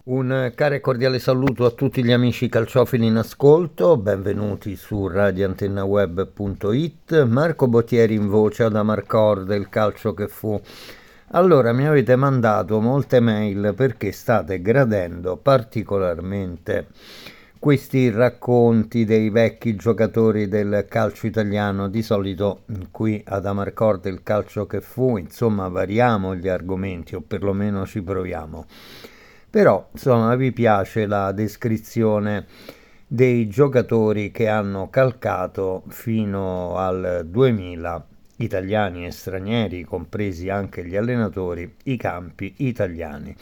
Un caro e cordiale saluto a tutti gli amici calciofili in ascolto, benvenuti su radioantennaweb.it. Marco Bottieri in voce ad Amarcord del calcio che fu. Allora, mi avete mandato molte mail perché state gradendo particolarmente questi racconti dei vecchi giocatori del calcio italiano. Di solito qui ad Amarcord del calcio che fu, insomma, variamo gli argomenti o perlomeno ci proviamo. Però, insomma, vi piace la descrizione dei giocatori che hanno calcato fino al 2000, italiani e stranieri, compresi anche gli allenatori, i campi italiani.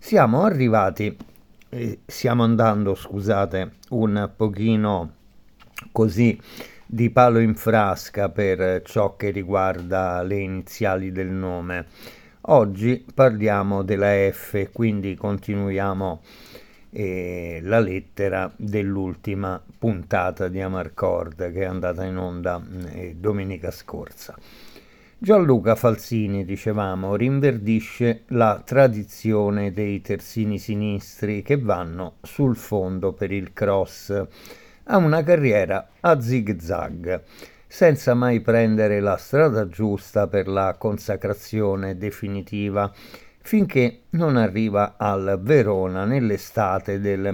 Stiamo andando, scusate, un pochino così di palo in frasca per ciò che riguarda le iniziali del nome. Oggi parliamo della F, quindi continuiamo la lettera dell'ultima puntata di Amarcord che è andata in onda domenica scorsa. Gianluca Falsini, dicevamo, rinverdisce la tradizione dei terzini sinistri che vanno sul fondo per il cross. Ha una carriera a zig-zag, senza mai prendere la strada giusta per la consacrazione definitiva, finché non arriva al Verona nell'estate del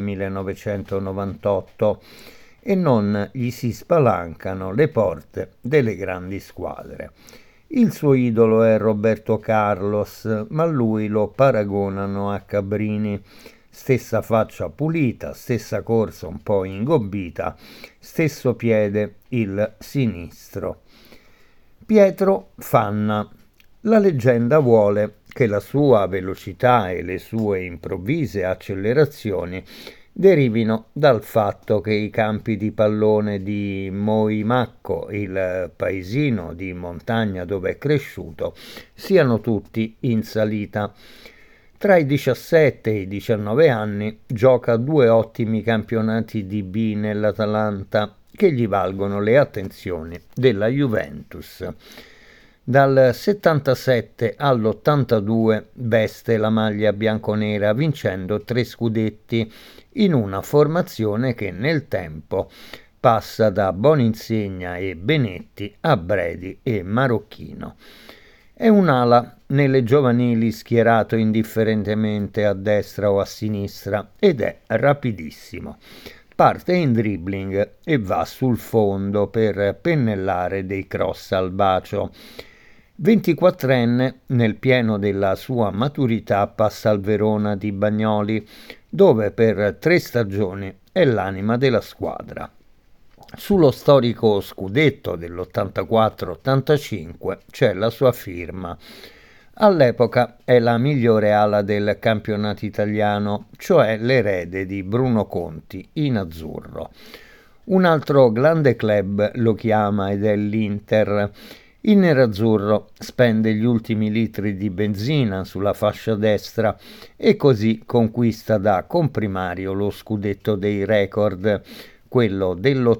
1998 e non gli si spalancano le porte delle grandi squadre. Il suo idolo è Roberto Carlos, ma lui lo paragonano a Cabrini. Stessa faccia pulita, stessa corsa un po' ingobbita, stesso piede il sinistro. Pietro Fanna. La leggenda vuole che la sua velocità e le sue improvvise accelerazioni derivino dal fatto che i campi di pallone di Moimacco, il paesino di montagna dove è cresciuto, siano tutti in salita. Tra i 17 e i 19 anni gioca 2 ottimi campionati di B nell'Atalanta che gli valgono le attenzioni della Juventus. Dal 77 all'82 veste la maglia bianconera vincendo 3 scudetti in una formazione che nel tempo passa da Boninsegna e Benetti a Bredi e Marocchino. È un'ala nelle giovanili schierato indifferentemente a destra o a sinistra ed è rapidissimo. Parte in dribbling e va sul fondo per pennellare dei cross al bacio. 24enne, nel pieno della sua maturità, passa al Verona di Bagnoli, dove per 3 stagioni è l'anima della squadra. Sullo storico scudetto dell'84-85 c'è la sua firma. All'epoca è la migliore ala del campionato italiano, cioè l'erede di Bruno Conti in azzurro. Un altro grande club lo chiama ed è l'Inter. Il nerazzurro spende gli ultimi litri di benzina sulla fascia destra e così conquista da comprimario lo scudetto dei record, quello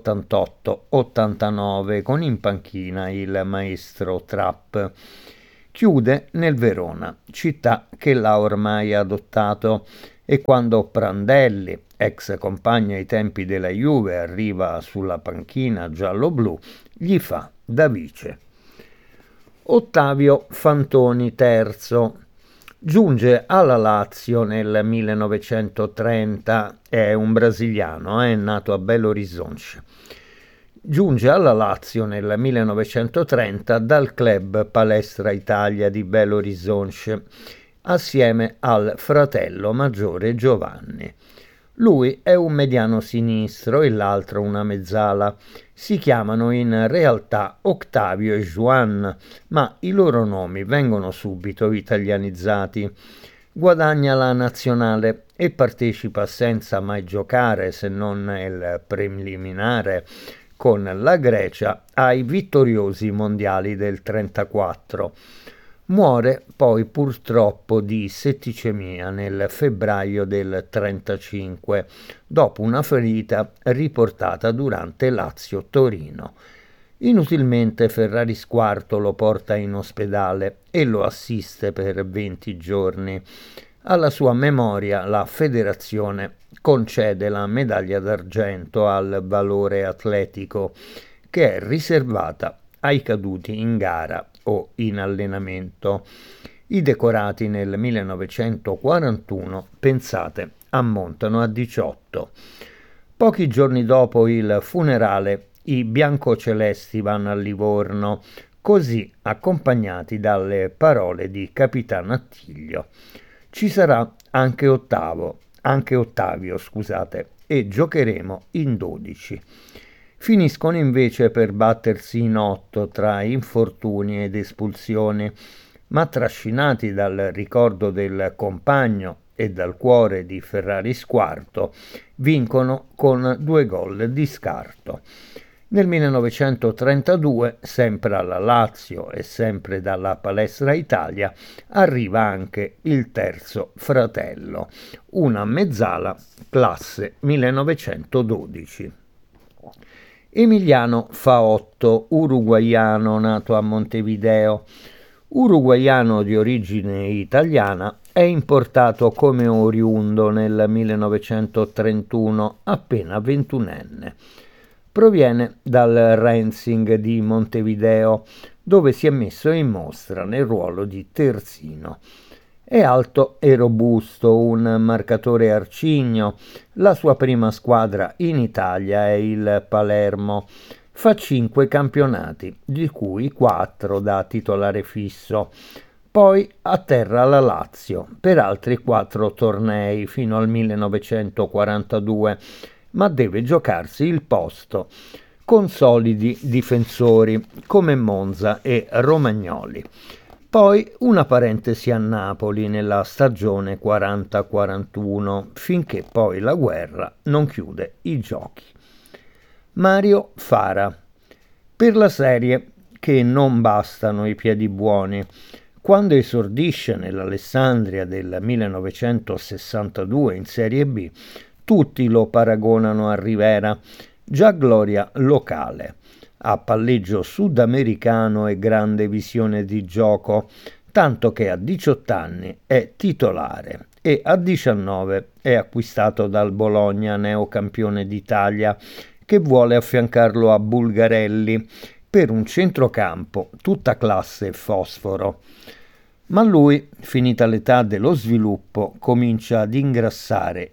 dell'88-89 con in panchina il maestro Trapp. Chiude nel Verona, città che l'ha ormai adottato, e quando Prandelli, ex compagno ai tempi della Juve, arriva sulla panchina giallo-blu, gli fa da vice. Ottavio Fantoni terzo. Giunge alla Lazio nel 1930, è un brasiliano, è nato a Belo Horizonte. Giunge alla Lazio nel 1930 dal club Palestra Italia di Belo Horizonte assieme al fratello maggiore Giovanni. Lui è un mediano sinistro e l'altro una mezzala. Si chiamano in realtà Octavio e Juan, ma i loro nomi vengono subito italianizzati. Guadagna la nazionale e partecipa senza mai giocare, se non nel preliminare, con la Grecia ai vittoriosi mondiali del 1934. Muore poi purtroppo di setticemia nel febbraio del 1935, dopo una ferita riportata durante Lazio-Torino. Inutilmente Ferrari Squarto lo porta in ospedale e lo assiste per 20 giorni. Alla sua memoria la federazione concede la medaglia d'argento al valore atletico, che è riservata ai caduti in gara o in allenamento. I decorati nel 1941, pensate, ammontano a 18. Pochi giorni dopo il funerale, i biancocelesti vanno a Livorno, così accompagnati dalle parole di Capitan Attilio. Ci sarà anche Ottavio, e giocheremo in 12. Finiscono invece per battersi in 8 tra infortuni ed espulsioni, ma trascinati dal ricordo del compagno e dal cuore di Ferraris IV, vincono con 2 gol di scarto. Nel 1932, sempre alla Lazio e sempre dalla Palestra Italia, arriva anche il terzo fratello, una mezzala classe 1912. Emiliano Faotto, uruguaiano nato a Montevideo. Uruguaiano di origine italiana, è importato come oriundo nel 1931, appena 21enne. Proviene dal Racing di Montevideo, dove si è messo in mostra nel ruolo di terzino. È alto e robusto, un marcatore arcigno. La sua prima squadra in Italia è il Palermo. Fa 5 campionati, di cui 4 da titolare fisso. Poi atterra alla Lazio per altri 4 tornei fino al 1942, ma deve giocarsi il posto con solidi difensori come Monza e Romagnoli. Poi una parentesi a Napoli nella stagione 40-41, finché poi la guerra non chiude i giochi. Mario Fara. Per la serie che non bastano i piedi buoni. Quando esordisce nell'Alessandria del 1962 in Serie B, tutti lo paragonano a Rivera, già gloria locale. Ha palleggio sudamericano e grande visione di gioco, tanto che a 18 anni è titolare e a 19 è acquistato dal Bologna, neocampione d'Italia, che vuole affiancarlo a Bulgarelli per un centrocampo tutta classe fosforo. Ma lui, finita l'età dello sviluppo, comincia ad ingrassare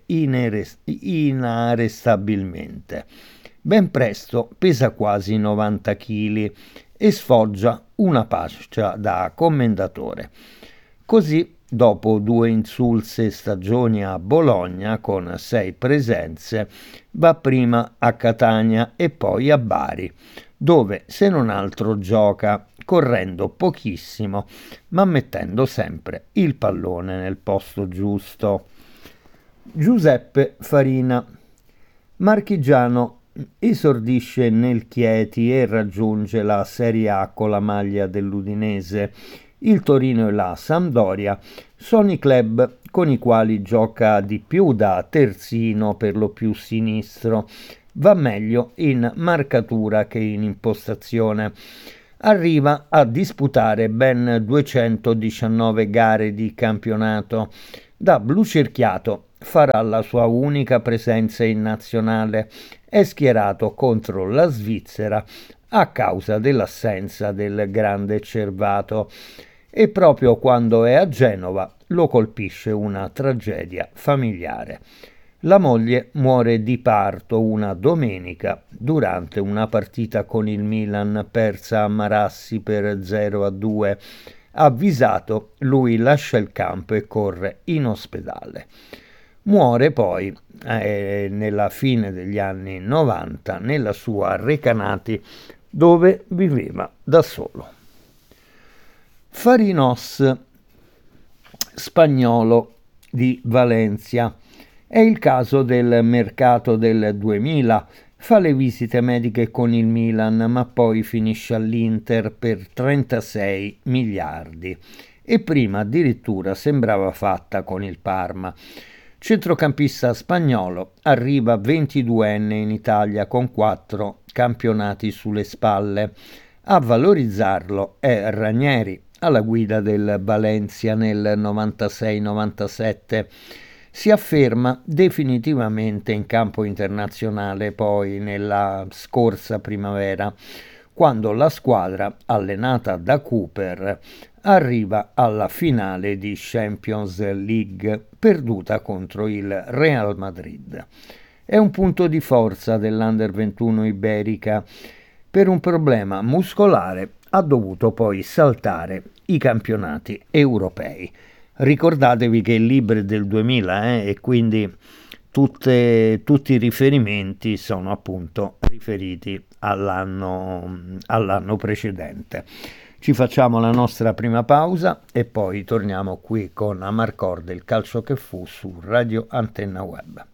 inarrestabilmente. Ben presto pesa quasi 90 kg e sfoggia una faccia da commendatore. Così, dopo 2 insulse stagioni a Bologna con 6 presenze, va prima a Catania e poi a Bari, dove se non altro gioca, correndo pochissimo, ma mettendo sempre il pallone nel posto giusto. Giuseppe Farina. Marchigiano, esordisce nel Chieti e raggiunge la Serie A con la maglia dell'Udinese. Il Torino e la Sampdoria sono i club con i quali gioca di più da terzino, per lo più sinistro. Va meglio in marcatura che in impostazione. Arriva a disputare ben 219 gare di campionato. Da blucerchiato farà la sua unica presenza in nazionale. È schierato contro la Svizzera a causa dell'assenza del grande Cervato, e proprio quando è a Genova lo colpisce una tragedia familiare. La moglie muore di parto una domenica durante una partita con il Milan persa a Marassi per 0-2. Avvisato, lui lascia il campo e corre in ospedale. Muore poi nella fine degli anni 90 nella sua Recanati, dove viveva da solo. Farinos, spagnolo di Valencia. È il caso del mercato del 2000, fa le visite mediche con il Milan, ma poi finisce all'Inter per 36 miliardi e prima addirittura sembrava fatta con il Parma. Centrocampista spagnolo, arriva 22enne in Italia con 4 campionati sulle spalle. A valorizzarlo è Ranieri, alla guida del Valencia nel 96-97. Si afferma definitivamente in campo internazionale poi nella scorsa primavera, quando la squadra, allenata da Cooper, arriva alla finale di Champions League, perduta contro il Real Madrid. È un punto di forza dell'Under 21 iberica. Per un problema muscolare ha dovuto poi saltare i campionati europei. Ricordatevi che il libro è del 2000 e quindi tutti i riferimenti sono appunto riferiti all'anno precedente. Ci facciamo la nostra prima pausa e poi torniamo qui con Amarcord, il calcio che fu su Radio Antenna Web.